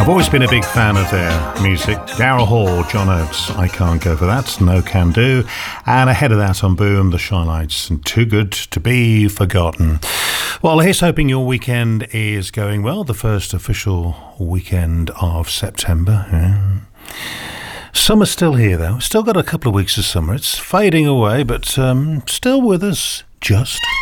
I've always been a big fan of their music. Daryl Hall, John Oates, I Can't Go For That, No Can Do. And ahead of that on Boom, the Shy Lights, and Too Good To Be Forgotten. Well, here's hoping your weekend is going well. The first official weekend of September. Yeah. Summer's still here, though. Still got a couple of weeks of summer. It's fading away, but still with us, just.